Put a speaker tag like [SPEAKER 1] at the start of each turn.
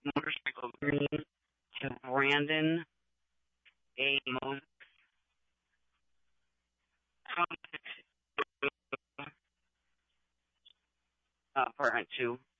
[SPEAKER 1] motorcycle green to Brandon A. Moses. Apartment 2.